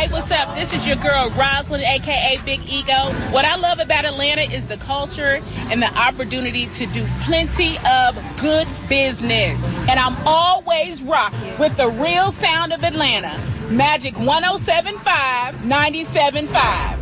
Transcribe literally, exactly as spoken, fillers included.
Hey, what's up? This is your girl, Rosalind, a k a. Big Ego. What I love about Atlanta is the culture and the opportunity to do plenty of good business. And I'm always rocking with the real sound of Atlanta. Magic one oh seven point five, ninety-seven point five.